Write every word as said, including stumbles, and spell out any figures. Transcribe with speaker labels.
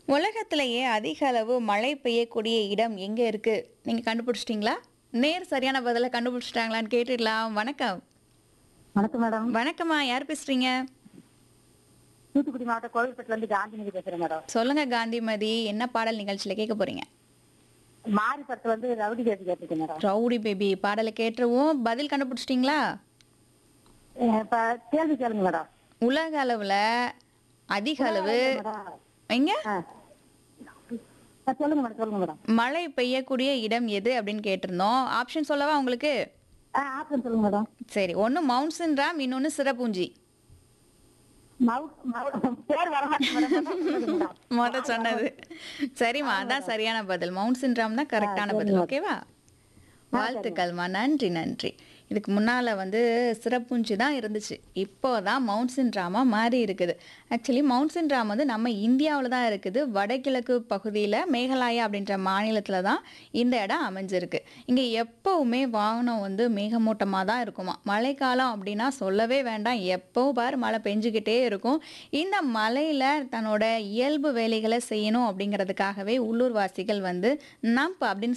Speaker 1: உலகத்திலேயே அதிக அளவு மழை பெய்யக்கூடிய இடம் எங்க இருக்கு? நீங்க கண்டுபிடிச்சிட்டீங்களா? நேர் சரியான பதில கண்டுபிடிச்சிட்டாங்களான்னு கேட்டுடலாம். வணக்கம்.
Speaker 2: வணக்கம் மேடம்.
Speaker 1: வணக்கம்மா. யார் பேசுறீங்க?
Speaker 2: தூத்துக்குடி மாவட்டம் கோவில்பட்டில இருந்து காந்திமதி பேசுறேன் மேடம்.
Speaker 1: சொல்லுங்க காந்திமதி. என்ன பாடல் நிகழ்ச்சியில கேட்க போறீங்க?
Speaker 2: மாரி படத்துல வந்து ரவுடி பேசி கேட்டிருக்கேன் மேடம்.
Speaker 1: ரவுடி பேபி பாடல கேட்டுருவோம். பதில் கண்டுபிடிச்சிட்டீங்களா?
Speaker 2: அஹ் இப்ப கேள்வி கேளுங்க மேடம்.
Speaker 1: உலக அளவுல அதிக அளவு
Speaker 2: மேடம்.
Speaker 1: எங்க
Speaker 2: ஆ. ஆ, சொல்லுங்க மேடம் சொல்லுங்க மேடம்.
Speaker 1: மழை பெய்யக்கூடிய இடம் எது அப்படின்னு கேட்டிருந்தோம். ஆப்ஷன் சொல்லவா உங்களுக்கு?
Speaker 2: ஆ ஆப்ஷன் சொல்லுங்க மேடம்.
Speaker 1: சரி. ஒன்னு மவுண்ட்ஸன் ராம், இன்னொன்னு சிறப்பூஞ்சி.
Speaker 2: மவு- மவு- பேர் வர மாட்டேங்குது மேடம்.
Speaker 1: மொத சொன்னது. சரிம்மா, அதான் சரியான பதில். மவுண்ட் சிண்ட்ராம் தான் கரெக்டான
Speaker 2: சரி
Speaker 1: பதில்.
Speaker 2: மேடம்.
Speaker 1: ஓகேவா?
Speaker 2: சரி
Speaker 1: வாழ்த்துக்கள்மா. நன்றி நன்றி. இதுக்கு முன்னால வந்து சிறப்புஞ்சி தான் இருந்துச்சு. இப்போ தான் மவுண்ட் சிண்ட்ராமா மாறி இருக்குது. ஆக்சுவலி மவுண்ட் சிண்ட்ராம் வந்து நம்ம இந்தியாவில் தான் இருக்குது. வடகிழக்கு பகுதியில் மேகாலயா அப்படின்ற மாநிலத்தில் தான் இந்த இடம் அமைஞ்சிருக்கு. இங்கே எப்போவுமே வானம் வந்து மேகமூட்டமாக தான் இருக்குமா. மழைக்காலம் அப்படின்னா சொல்லவே வேண்டாம். எப்போ பாரு மழை பெஞ்சுக்கிட்டே இருக்கும். இந்த மழையில் தன்னோட இயல்பு வேலைகளை செய்யணும் அப்படிங்கிறதுக்காகவே உள்ளூர்வாசிகள் வந்து நம்ப் அப்படின்னு